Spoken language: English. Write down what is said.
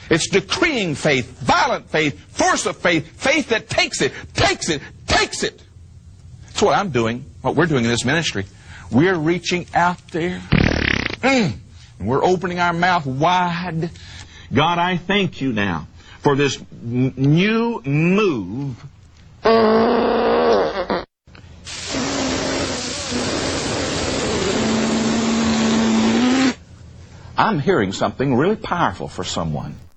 It's decreeing faith, violent faith, force of faith, faith that takes it. That's what I'm doing, what we're doing in this ministry. We're reaching out there. And we're opening our mouth wide. God, I thank you now for this new move. I'm hearing something really powerful for someone.